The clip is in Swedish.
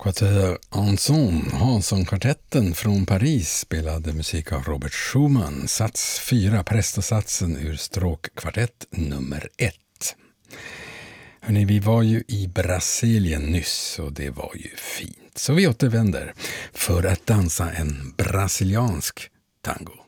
Quatuor Anson, Hansson-kvartetten från Paris, spelade musik av Robert Schumann, sats 4, Presto-satsen ur stråkkvartett nummer 1. Hörrni, vi var ju i Brasilien nyss och det var ju fint. Så vi återvänder för att dansa en brasiliansk tango.